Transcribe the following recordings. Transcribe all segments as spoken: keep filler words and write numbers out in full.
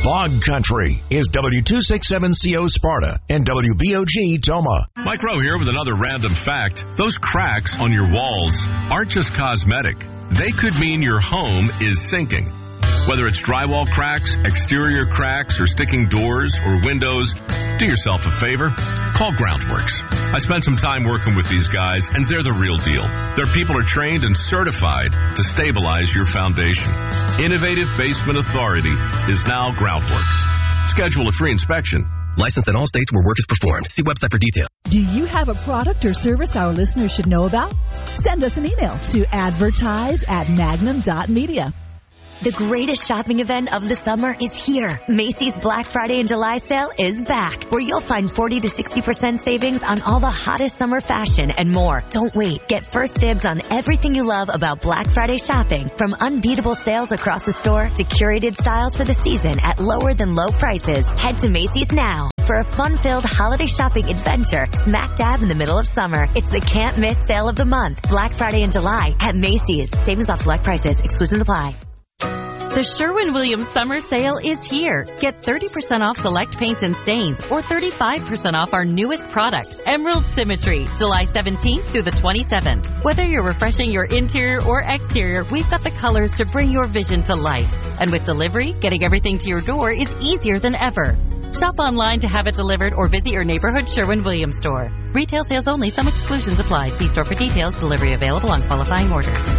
Bog Country is W two sixty-seven C O Sparta and W B O G Toma. Mike Rowe here with another random fact. Those cracks on your walls aren't just cosmetic. They could mean your home is sinking. Whether it's drywall cracks, exterior cracks, or sticking doors or windows, do yourself a favor. Call Groundworks. I spent some time working with these guys, and they're the real deal. Their people are trained and certified to stabilize your foundation. Innovative Basement Authority is now Groundworks. Schedule a free inspection. Licensed in all states where work is performed. See website for details. Do you have a product or service our listeners should know about? Send us an email to advertise at magnum dot media. The greatest shopping event of the summer is here. Macy's Black Friday and July sale is back, where you'll find forty to sixty percent savings on all the hottest summer fashion and more. Don't wait. Get first dibs on everything you love about Black Friday shopping, from unbeatable sales across the store to curated styles for the season at lower than low prices. Head to Macy's now for a fun-filled holiday shopping adventure smack dab in the middle of summer. It's the can't-miss sale of the month. Black Friday and July at Macy's. Savings off select prices. Exclusions apply. The Sherwin-Williams summer sale is here. Get thirty percent off select paints and stains or thirty-five percent off our newest product, Emerald Symmetry, July seventeenth through the twenty-seventh. Whether you're refreshing your interior or exterior, we've got the colors to bring your vision to life. And with delivery, getting everything to your door is easier than ever. Shop online to have it delivered or visit your neighborhood Sherwin-Williams store. Retail sales only. Some exclusions apply. See store for details. Delivery available on qualifying orders.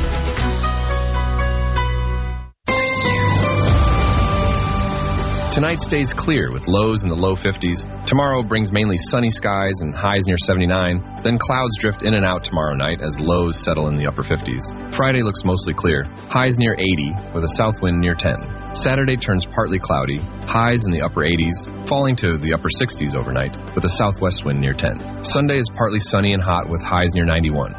Tonight stays clear with lows in the low fifties. Tomorrow brings mainly sunny skies and highs near seventy-nine. Then clouds drift in and out tomorrow night as lows settle in the upper fifties. Friday looks mostly clear. Highs near eighty with a south wind near ten. Saturday turns partly cloudy. Highs in the upper eighties, falling to the upper sixties overnight with a southwest wind near ten. Sunday is partly sunny and hot with highs near ninety-one.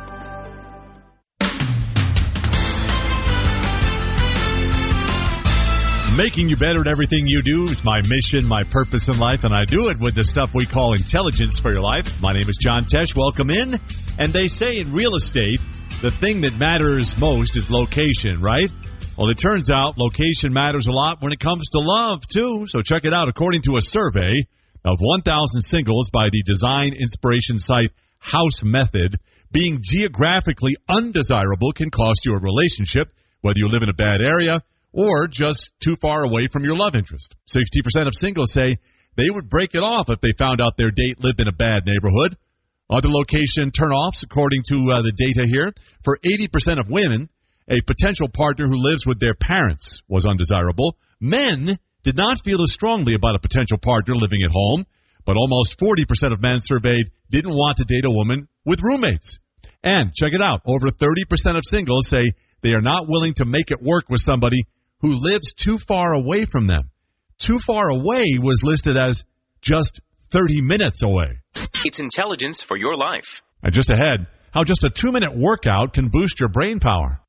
Making you better at everything you do is my mission, my purpose in life, and I do it with the stuff we call intelligence for your life. My name is John Tesh. Welcome in. And they say in real estate, the thing that matters most is location, right? Well, it turns out location matters a lot when it comes to love, too. So check it out. According to a survey of one thousand singles by the design inspiration site House Method, being geographically undesirable can cost you a relationship, whether you live in a bad area or just too far away from your love interest. sixty percent of singles say they would break it off if they found out their date lived in a bad neighborhood. Other location turnoffs, according to uh, the data here, for eighty percent of women, a potential partner who lives with their parents was undesirable. Men did not feel as strongly about a potential partner living at home, but almost forty percent of men surveyed didn't want to date a woman with roommates. And check it out, over thirty percent of singles say they are not willing to make it work with somebody who lives too far away from them. Too far away was listed as just thirty minutes away. It's intelligence for your life. And just ahead, how just a two-minute workout can boost your brain power.